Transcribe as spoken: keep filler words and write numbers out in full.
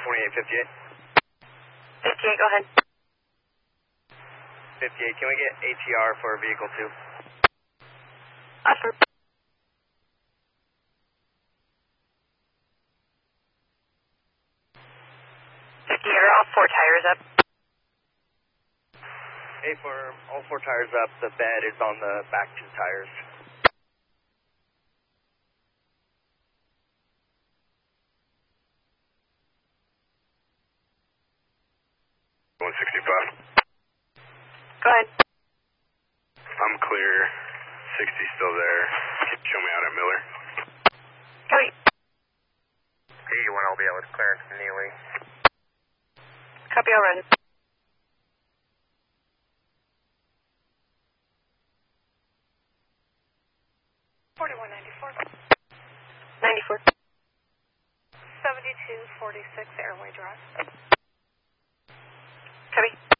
twenty-eight fifty-eight. fifty-eight, go ahead. fifty-eight, can we get A T R for vehicle two? Affirm. fifty-eight, are all four tires up? A firm, all four tires up. The bed is on the back two tires. one sixty-five. Go ahead. I'm clear. sixty still there. Show me out at Miller. Copy. eighty-one, I'll be out with clearance to Neely. Copy, I'll run. forty-one ninety-four. ninety-four. seventy-two forty-six Airway Drive. Copy.